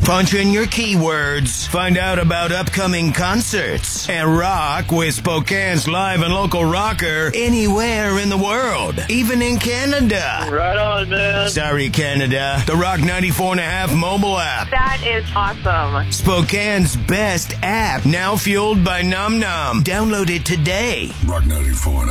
Punch in your keywords, find out about upcoming concerts, and rock with Spokane's live and local rocker anywhere in the world, even in Canada. Right on, man. Sorry, Canada. The Rock 94.5 mobile app. That is awesome. Spokane's best app, now fueled by Num Num. Download it today. Rock 94.5.